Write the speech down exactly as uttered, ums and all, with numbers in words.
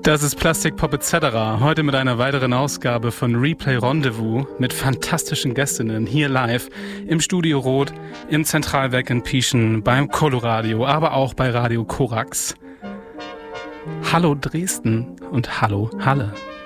Das ist Plastikpop et cetera. Heute mit einer weiteren Ausgabe von Replay Rendezvous mit fantastischen Gästinnen hier live im Studio Rot, im Zentralwerk in Pieschen, beim Coloradio, aber auch bei Radio Korax. Hallo Dresden und hallo Halle.